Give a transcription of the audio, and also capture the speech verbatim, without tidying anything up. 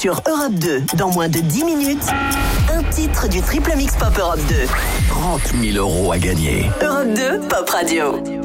sur Europe deux. Dans moins de dix minutes, un titre du Triple Mix Pop Europe deux. trente mille euros à gagner. Europe deux, Pop Radio.